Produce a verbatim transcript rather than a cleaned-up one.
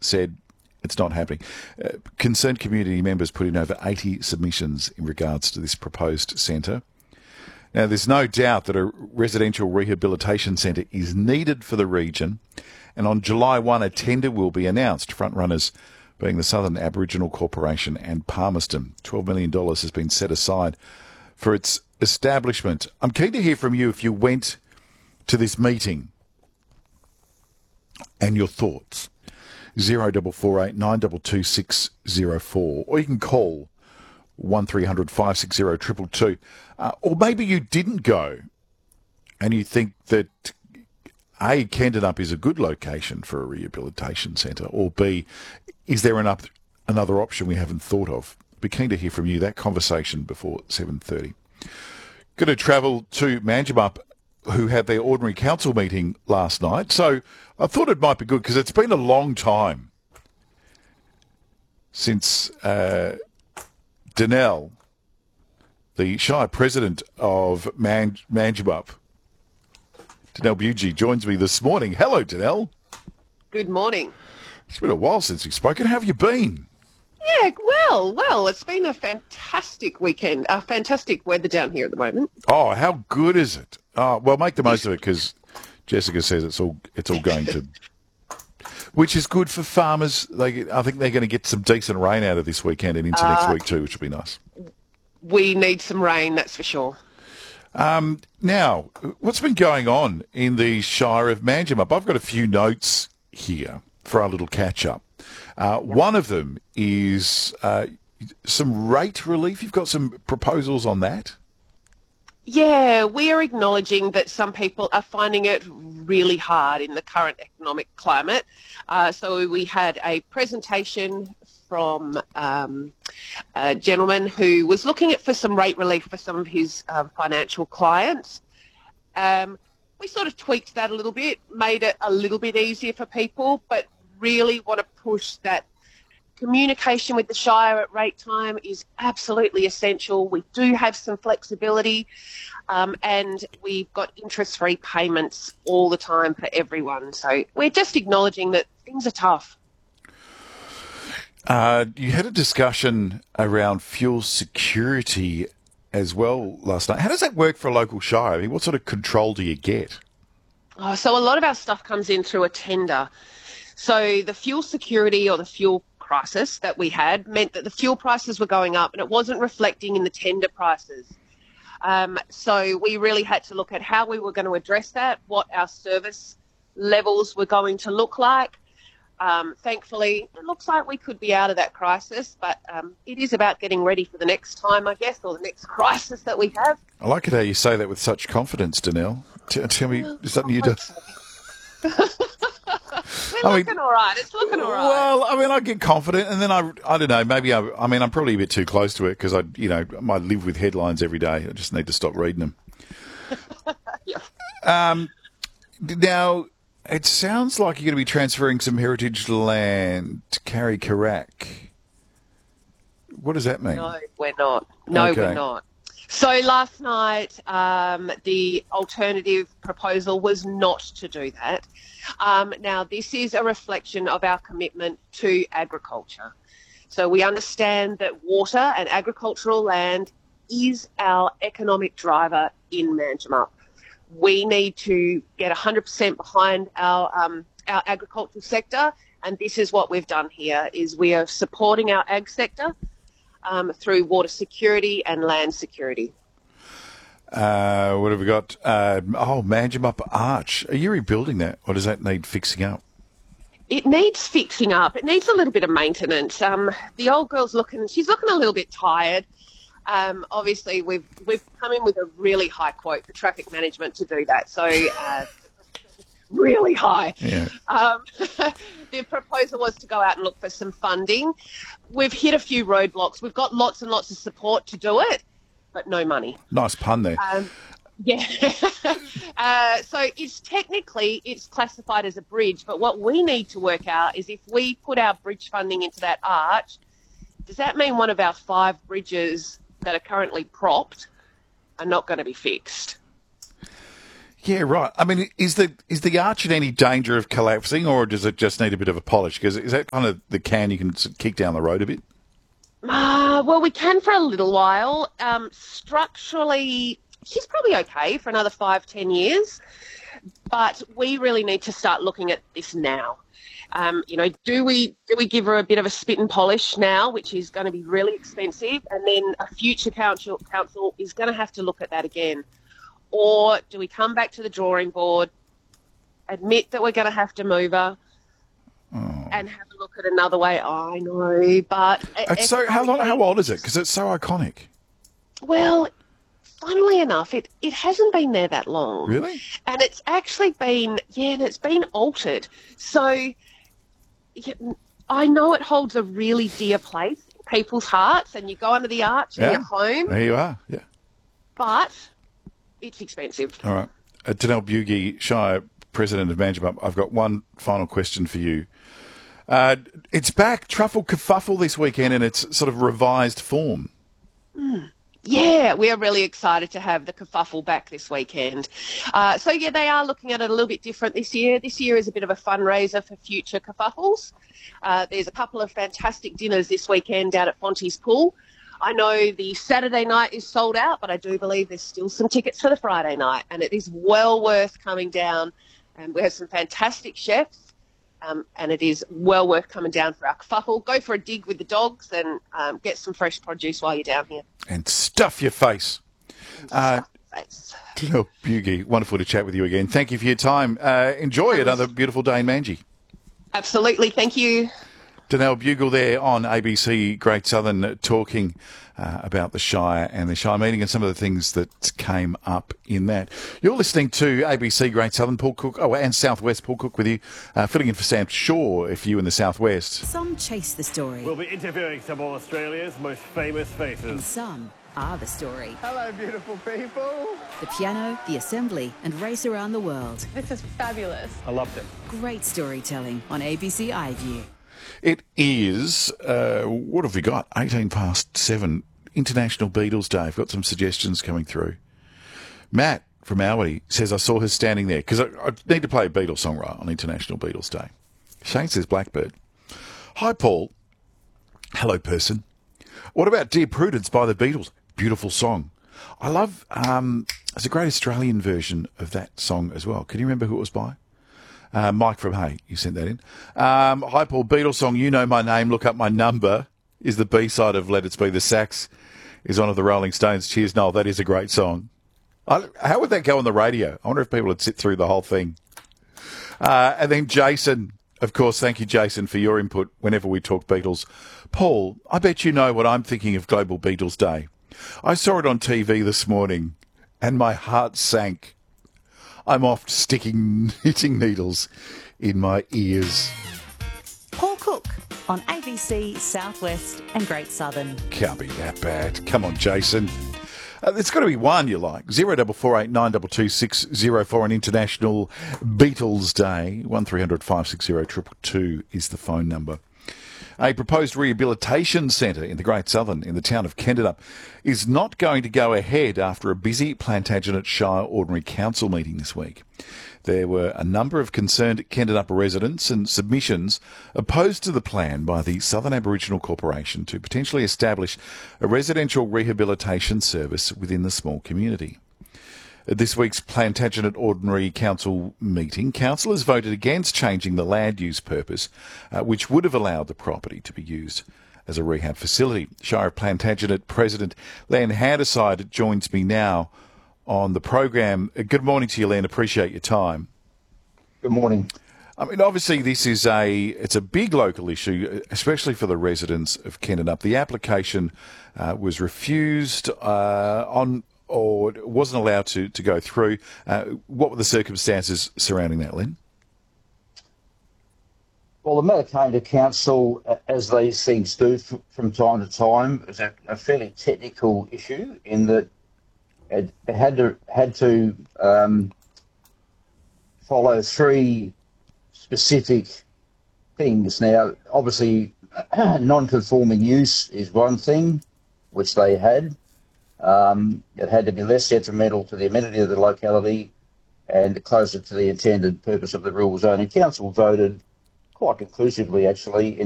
said it's not happening. Uh, concerned community members put in over eighty submissions in regards to this proposed centre. Now, there's no doubt that a residential rehabilitation centre is needed for the region, and on July first, a tender will be announced. Frontrunners being the Southern Aboriginal Corporation and Palmerston. twelve million dollars has been set aside for its establishment. I'm keen to hear from you if you went to this meeting and your thoughts. zero four four eight nine two two six zero four, or you can call one three hundred five six zero two two two. Uh, or maybe you didn't go and you think that A, Kendanup is a good location for a rehabilitation centre, or B, is there an up, another option we haven't thought of? Be keen to hear from you. That conversation before seven thirty. Going to travel to Manjimup, who had their ordinary council meeting last night. So I thought it might be good because it's been a long time since uh, Danelle, the Shire President of Man- Manjimup, Danelle Bugie, joins me this morning. Hello, Danelle. Good morning. It's been a while since we've spoken. How have you been? Yeah, well, well, it's been a fantastic weekend. Uh, fantastic weather down here at the moment. Oh, how good is it? Oh, well, make the most of it because Jessica says it's all it's all going to, which is good for farmers. They, I think they're going to get some decent rain out of this weekend and into uh, next week too, which will be nice. We need some rain, that's for sure. Um, now, what's been going on in the Shire of Manjimup? I've got a few notes here for our little catch-up. Uh, one of them is uh, some rate relief. You've got some proposals on that? Yeah, we are acknowledging that some people are finding it really hard in the current economic climate. Uh, so we had a presentation from um, a gentleman who was looking at for some rate relief for some of his um, financial clients. Um, we sort of tweaked that a little bit, made it a little bit easier for people, but really want to push that communication with the Shire at rate time is absolutely essential. We do have some flexibility um, and we've got interest-free payments all the time for everyone. So we're just acknowledging that things are tough. Uh, you had a discussion around fuel security as well last night. How does that work for a local Shire? I mean, what sort of control do you get? Oh, so a lot of our stuff comes in through a tender. So the fuel security or the fuel crisis that we had meant that the fuel prices were going up and it wasn't reflecting in the tender prices. Um, so we really had to look at how we were going to address that, what our service levels were going to look like. Um, thankfully, it looks like we could be out of that crisis, but um, it is about getting ready for the next time, I guess, or the next crisis that we have. I like it how you say that with such confidence, Danelle. T- tell me, is something you do? We're looking mean, all right. It's looking all right. Well, I mean, I get confident, and then I, I don't know, maybe I, I mean, I'm probably a bit too close to it because I, you know, I live with headlines every day. I just need to stop reading them. Yeah. Um, now, it sounds like you're going to be transferring some heritage land to Carrie Karak. What does that mean? No, we're not. No, okay. we're not. So last night, um, the alternative proposal was not to do that. Um, now, this is a reflection of our commitment to agriculture. So we understand that water and agricultural land is our economic driver in Manjimup. We need to get one hundred percent behind our um, our agricultural sector, and this is what we've done here, is we are supporting our ag sector um, through water security and land security. Uh, what have we got? Uh, oh, Manjimup Arch. Are you rebuilding that, or does that need fixing up? It needs fixing up. It needs a little bit of maintenance. Um, the old girl's looking, she's looking a little bit tired. Um, obviously, we've we've come in with a really high quote for traffic management to do that. So, uh, really high. Yeah. Um, the proposal was to go out and look for some funding. We've hit a few roadblocks. We've got lots and lots of support to do it, but no money. Nice pun there. Um, yeah. uh, so it's technically, it's classified as a bridge, but what we need to work out is if we put our bridge funding into that arch, does that mean one of our five bridges that are currently propped are not going to be fixed? Yeah, right. I mean, is the is the arch in any danger of collapsing, or does it just need a bit of a polish? Because is that kind of the can you can sort of kick down the road a bit? Uh, well, we can for a little while. Um, structurally, she's probably okay for another five, ten years. But we really need to start looking at this now. Um, you know, do we do we give her a bit of a spit and polish now, which is going to be really expensive, and then a future council council is going to have to look at that again, or do we come back to the drawing board, admit that we're going to have to move her, oh. and have a look at another way? Oh, I know, but it's so how long? How old is it? Because it's so iconic. Well, funnily enough, it, it hasn't been there that long. Really? And it's actually been, yeah, and it's been altered. So yeah, I know it holds a really dear place in people's hearts, and you go under the arch yeah. in your home. There you are, yeah. But it's expensive. All right. Uh, Danelle Bugie, Shire President of Manjimup, I've got one final question for you. Uh, it's back, Truffle Kerfuffle this weekend in its sort of revised form. Mm. Yeah, we are really excited to have the kerfuffle back this weekend. Uh, so, yeah, they are looking at it a little bit different this year. This year is a bit of a fundraiser for future kerfuffles. Uh, there's a couple of fantastic dinners this weekend down at Fonty's Pool. I know the Saturday night is sold out, but I do believe there's still some tickets for the Friday night, and it is well worth coming down. And we have some fantastic chefs. Um, and it is well worth coming down for our kerfuffle. Go for a dig with the dogs and um, get some fresh produce while you're down here. And stuff your face. And uh, stuff your face. Danelle Bugie, wonderful to chat with you again. Thank you for your time. Uh, enjoy another beautiful day in Manji. Absolutely. Thank you. Danelle Bugle there on A B C Great Southern talking uh, about the Shire and the Shire meeting and some of the things that came up in that. You're listening to A B C Great Southern, Paul Cook, oh, and Southwest, Paul Cook with you, uh, filling in for Sam Shaw if you in the Southwest. Some chase the story. We'll be interviewing some of Australia's most famous faces. And some are the story. Hello, beautiful people. The piano, the assembly, and race around the world. This is fabulous. I loved it. Great storytelling on A B C iView. It is, uh, what have we got? eighteen past seven, International Beatles Day. I've got some suggestions coming through. Matt from Alwady says, I saw her standing there, because I, I need to play a Beatles song right on International Beatles Day. Shane says, Blackbird. Hi, Paul. Hello, person. What about Dear Prudence by the Beatles? Beautiful song. I love, um, there's a great Australian version of that song as well. Can you remember who it was by? Uh, Mike from Hay, you sent that in. Um, hi, Paul. Beatles song, You Know My Name, Look Up My Number, is the B-side of Let It Be. The sax is one of the Rolling Stones. Cheers, Noel. That is a great song. I, how would that go on the radio? I wonder if people would sit through the whole thing. Uh, and then Jason, of course, thank you, Jason, for your input whenever we talk Beatles. Paul, I bet you know what I'm thinking of Global Beatles Day. I saw it on T V this morning, and my heart sank. I'm off sticking knitting needles in my ears. Paul Cook on A B C, Southwest and Great Southern. Can't be that bad. Come on, Jason. Uh, there's got to be one you like. Zero double four eight nine double two six zero four on International Beatles Day. One three hundred five six zero triple two is the phone number. A proposed rehabilitation centre in the Great Southern in the town of Kendadup is not going to go ahead after a busy Plantagenet Shire Ordinary Council meeting this week. There were a number of concerned Kendadup residents and submissions opposed to the plan by the Southern Aboriginal Corporation to potentially establish a residential rehabilitation service within the small community. At this week's Plantagenet Ordinary Council meeting, councillors voted against changing the land use purpose, uh, which would have allowed the property to be used as a rehab facility. Shire of Plantagenet President Len Handyside joins me now on the program. Uh, good morning to you, Len. Appreciate your time. Good morning. I mean, obviously, this is a it's a big local issue, especially for the residents of Kendadup. The application uh, was refused uh, on. or wasn't allowed to, to go through. Uh, what were the circumstances surrounding that, Len? Well, the matter came to council, uh, as these things do f- from time to time. It was a, a fairly technical issue in that it, it had to had to um, follow three specific things. Now, obviously, non-conforming use is one thing, which they had. Um, it had to be less detrimental to the amenity of the locality and closer to the intended purpose of the rules only. Council voted quite conclusively, actually, in